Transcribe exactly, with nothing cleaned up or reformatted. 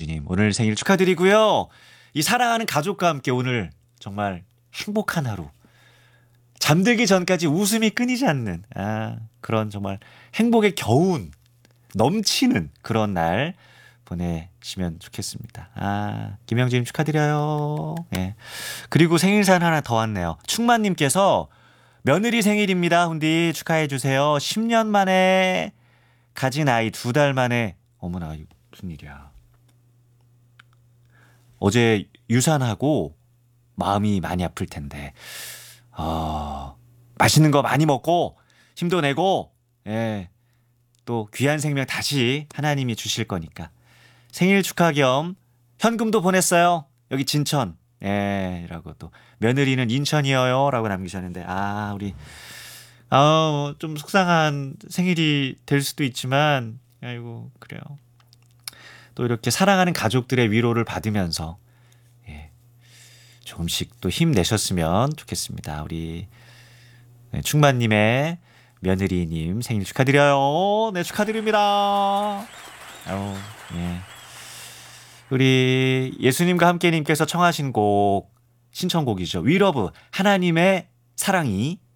김영지님 오늘 생일 축하드리고요. 이 사랑하는 가족과 함께 오늘 정말 행복한 하루. 잠들기 전까지 웃음이 끊이지 않는 아, 그런 정말 행복의 겨운 넘치는 그런 날 보내시면 좋겠습니다. 아, 김영진 축하드려요. 예. 그리고 생일 사연 하나 더 왔네요. 충만님께서 며느리 생일입니다. 훈디 축하해 주세요. 십 년 만에 가진 아이 두 달 만에 어머나 이거 무슨 일이야. 어제 유산하고 마음이 많이 아플 텐데 어, 맛있는 거 많이 먹고 힘도 내고 예, 또 귀한 생명 다시 하나님이 주실 거니까 생일 축하 겸 현금도 보냈어요. 여기 진천 예, 라고 또 며느리는 인천이에요 라고 남기셨는데 아 우리 아, 좀 속상한 생일이 될 수도 있지만 아이고 그래요. 또 이렇게 사랑하는 가족들의 위로를 받으면서 예, 조금씩 또 힘내셨으면 좋겠습니다. 우리 네, 충만님의 며느리님 생일 축하드려요. 네 축하드립니다. 아유, 예. 우리 예수님과 함께님께서 청하신 곡 신청곡이죠. 위러브 하나님의 사랑이